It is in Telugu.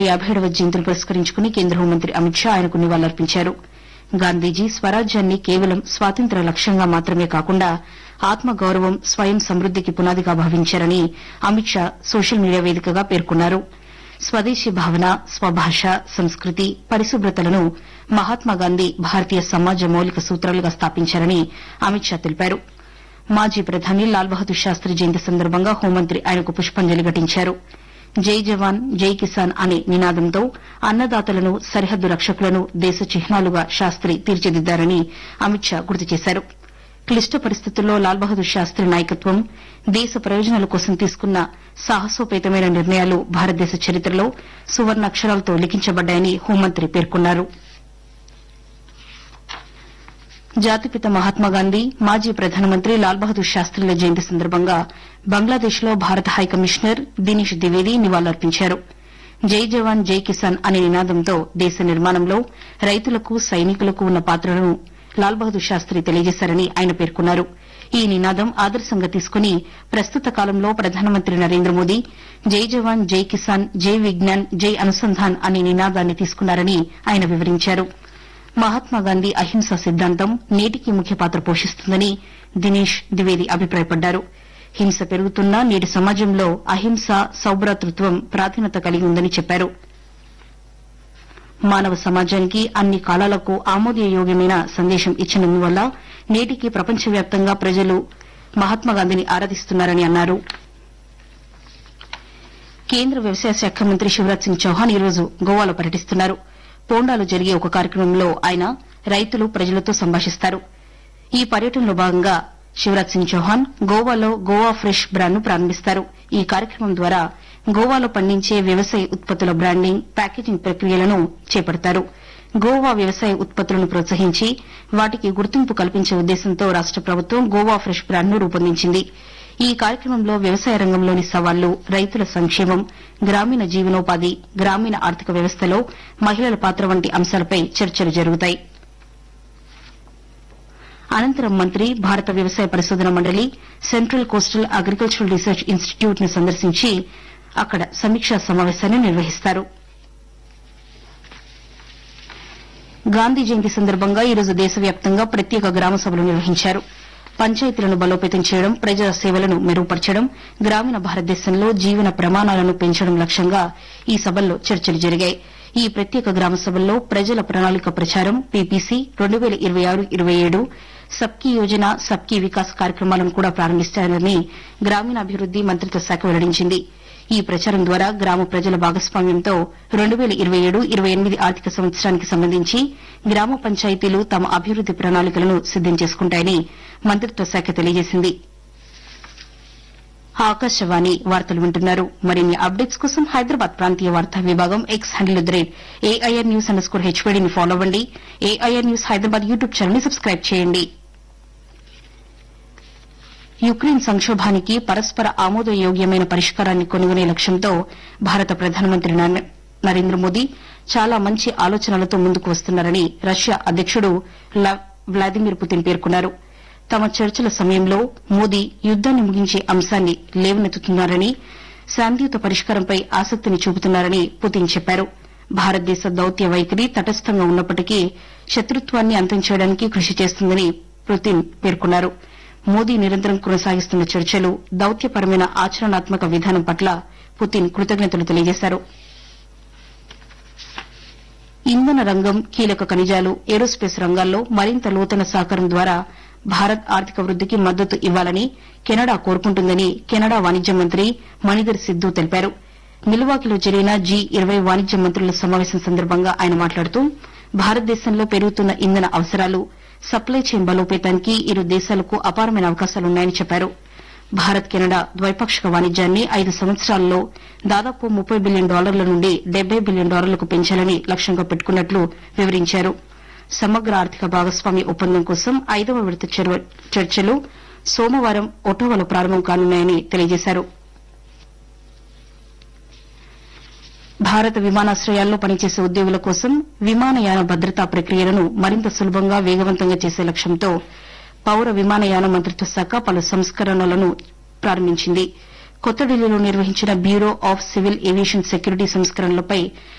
57వ జయంతిని పురస్కరించుకుని కేంద్ర హోంమంత్రి అమిత్ షా ఆయనకు నివాళులర్పించారు. గాంధీజీ స్వరాజ్యాన్ని కేవలం స్వాతంత్ర్య లక్ష్యంగా మాత్రమే కాకుండా ఆత్మగౌరవం, స్వయం సమృద్దికి పునాదిగా భావించారని అమిత్ షా సోషల్ మీడియా వేదికగా పేర్కొన్నారు. స్వదేశీ భావన, స్వభాష, సంస్కృతి, పరిశుభ్రతలను మహాత్మాగాంధీ భారతీయ సమాజ మౌలిక సూత్రాలుగా స్థాపించారని అమిత్ షా తెలిపారు. మాజీ ప్రధాని లాల్ బహదూర్ శాస్త్రి జయంతి సందర్భంగా హోంమంత్రి ఆయనకు పుష్పాంజలి ఘటించారు. జై జవాన్ జై కిసాన్ అనే నినాదంతో అన్నదాతలను, సరిహద్దు రక్షకులను దేశ చిహ్నాలుగా శాస్త్రి తీర్చిదిద్దారని అమిత్ షా గుర్తు చేశారు. క్లిష్ట పరిస్థితుల్లో లాల్ బహదూర్ శాస్త్రి నాయకత్వం, దేశ ప్రయోజనాల కోసం తీసుకున్న సాహసోపేతమైన నిర్ణయాలు భారతదేశ చరిత్రలో సువర్ణాక్షరాలతో లిఖించబడ్డాయని హోంమంత్రి పేర్కొన్నారు. జాతిపిత మహాత్మాగాంధీ, మాజీ ప్రధానమంత్రి లాల్ బహదూర్ శాస్త్రిల జయంతి సందర్భంగా బంగ్లాదేశ్లో భారత హైకమిషనర్ దినేష్ ద్వివేది నివాళులర్పించారు. జై జవాన్ జై కిసాన్ అనే నినాదంతో దేశ నిర్మాణంలో రైతులకు, సైనికులకు ఉన్న పాత్రను లాల్ బహదూర్ శాస్త్రి తెలియజేశారని ఆయన పేర్కొన్నారు. ఈ నినాదం ఆదర్శంగా తీసుకుని ప్రస్తుత కాలంలో ప్రధానమంత్రి నరేంద్ర మోదీ జై జవాన్ జై కిసాన్, జై విజ్ఞాన్, జై అనుసంధాన్ అనే నినాదాన్ని తీసుకున్నారని ఆయన వివరించారు. మహాత్మాగాంధీ అహింసా సిద్దాంతం నేటికీ ముఖ్య పాత్ర పోషిస్తుందని దినేష్ ద్వివేది అభిప్రాయపడ్డారు. హింస పెరుగుతున్న నేటి సమాజంలో అహింస, సౌభ్రాతృత్వం ప్రాధాన్యత కలిగి ఉందని చెప్పారు. మానవ సమాజానికి అన్ని కాలాలకు ఆమోదయోగ్యమైన సందేశం ఇచ్చినందువల్ల నేటికి ప్రపంచవ్యాప్తంగా ప్రజలు మహాత్మాగాంధీని ఆరాధిస్తున్నారని అన్నారు. కేంద్ర వ్యవసాయ శాఖ మంత్రి శివరాజ్ సింగ్ చౌహాన్ ఈరోజు గోవాలో పర్యటిస్తున్నారు. పోండాలో జరిగే ఒక కార్యక్రమంలో ఆయన రైతులు, ప్రజలతో సంభాషిస్తారు. ఈ పర్యటనలో భాగంగా శివరాజ్ సింగ్ చౌహాన్ గోవాలో గోవా ఫ్రెష్ బ్రాండ్ను ప్రారంభిస్తారు. ఈ కార్యక్రమం ద్వారా గోవాలో పండించే వ్యవసాయ ఉత్పత్తుల బ్రాండింగ్, ప్యాకేజింగ్ ప్రక్రియలను చేపడతారు. గోవా వ్యవసాయ ఉత్పత్తులను ప్రోత్సహించి వాటికి గుర్తింపు కల్పించే ఉద్దేశంతో రాష్ట ప్రభుత్వం గోవా ఫ్రెష్ బ్రాండ్ను రూపొందించింది. ఈ కార్యక్రమంలో వ్యవసాయ రంగంలోని సవాళ్లు, రైతుల సంక్షేమం, గ్రామీణ జీవనోపాధి, గ్రామీణ ఆర్థిక వ్యవస్థలో మహిళల పాత్ర వంటి అంశాలపై చర్చలు జరుగుతాయి. అనంతరం మంత్రి భారత వ్యవసాయ పరిశోధన మండలి, central coastal agricultural research institute ను సందర్శించి అక్కడ సమీక్షా సమావేశాన్ని నిర్వహిస్తారు. గాంధీ జయంతి సందర్భంగా ఈరోజు దేశవ్యాప్తంగా ప్రత్యేక గ్రామ సభలు నిర్వహించారు. పంచాయతీలను బలోపేతం చేయడం, ప్రజా సేవలను మెరుగుపరచడం, గ్రామీణ భారతదేశంలో జీవన ప్రమాణాలను పెంచడం లక్ష్యంగా ఈ సభల్లో చర్చలు జరిగాయి. ఈ ప్రత్యేక గ్రామ సభల్లో ప్రజల ప్రణాళిక ప్రచారం, పీపీసీ 2026-27, సబ్కీ యోజన, సబ్కీ వికాస్ కార్యక్రమాలను కూడా ప్రారంభిస్తారని గ్రామీణాభివృద్ది మంత్రిత్వ శాఖ వెల్లడించింది. ఈ ప్రచారం ద్వారా గ్రామ ప్రజల భాగస్వామ్యంతో 2027-28 ఆర్థిక సంవత్సరానికి సంబంధించి గ్రామ పంచాయతీలు తమ అభివృద్ది ప్రణాళికలను సిద్దం చేసుకుంటాయని మంత్రిత్వ శాఖ తెలియజేసింది. ఆకాశవాణి వార్తలు వింటున్నారు. మరిన్ని అప్డేట్స్ కోసం హైదరాబాద్ ప్రాంతీయ వార్తా విభాగం ఎక్స్ హ్యాండిల్ @AIR News_HPD ని ఫాలో అవ్వండి. AIR news Hyderabad YouTube channel ని సబ్స్క్రైబ్ చేయండి. యుక్రెయిన్ సంక్షోభానికి పరస్పర ఆమోదయోగ్యమైన పరిష్కారాన్ని కనుగొనే లక్ష్యంతో భారత ప్రధానమంత్రి నరేంద్ర మోదీ చాలా మంచి ఆలోచనలతో ముందుకు వస్తున్నారని రష్యా అధ్యకుడు వ్లాదిమిర్ పుతిన్ పేర్కొన్నారు. తమ చర్చల సమయంలో మోదీ యుద్దాన్ని ముగించే అంశాన్ని లేవనెత్తుతున్నారని, శాంతియుత పరిష్కారంపై ఆసక్తిని చూపుతున్నారని పుతిన్ చెప్పారు. భారతదేశ దౌత్య వైఖరి తటస్థంగా ఉన్నప్పటికీ శత్రుత్వాన్ని అంతం చేయడానికి కృషి చేస్తుందని పుతిన్ పేర్కొన్నారు. మోదీ నిరంతరం కొనసాగిస్తున్న చర్చలు, దౌత్యపరమైన ఆచరణాత్మక విధానం పట్ల పుతిన్ కృతజ్ఞతలు తెలియజేశారు. ఇంధన రంగం, కీలక ఖనిజాలు, ఏరోస్పేస్ రంగాల్లో మరింత లోతైన సహకారం ద్వారా భారత్ ఆర్థిక వృద్దికి మద్దతు ఇవ్వాలని కెనడా కోరుకుంటుందని కెనడా వాణిజ్య మంత్రి మణిధర్ సిద్దు తెలిపారు. మిల్వాకీలో జరిగిన G20 వాణిజ్య మంత్రుల సమావేశం సందర్భంగా ఆయన మాట్లాడుతూ భారతదేశంలో పెరుగుతున్న ఇంధన అవసరాలు, సప్లై చైన్ బలోపేతానికి ఇరు దేశాలకు అపారమైన అవకాశాలున్నాయని చెప్పారు. భారత్ కెనడా ద్వైపాక్షిక వాణిజ్యాన్ని 5 సంవత్సరాల్లో దాదాపు $30 బిలియన్ నుండి $70 బిలియన్ పెంచాలని లక్ష్యంగా పెట్టుకున్నట్లు వివరించారు. సమగ్ర ఆర్థిక భాగస్వామ్య ఒప్పందం కోసం 5వ విడత చర్చలు సోమవారం ఒటావాలో ప్రారంభం కానున్నాయని తెలియజేశారు. భారత విమానాశ్రయాల్లో పనిచేసే ఉద్యోగుల కోసం విమానయాన భద్రతా ప్రక్రియలను మరింత సులభంగా, వేగవంతంగా చేసే లక్ష్యంతో పౌర విమానయాన మంత్రిత్వ శాఖ పలు సంస్కరణలను ప్రారంభించింది. కొత్త ఢిల్లీలో నిర్వహించిన bureau of civil aviation security సంస్కరణలపై